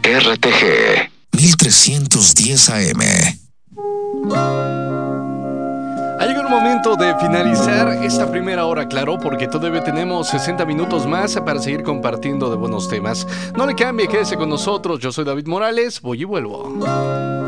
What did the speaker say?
RTG 1310 AM. Ha llegado el momento de finalizar esta primera hora, claro, porque todavía tenemos 60 minutos más para seguir compartiendo de buenos temas. No le cambie, quédese con nosotros. Yo soy David Morales, voy y vuelvo.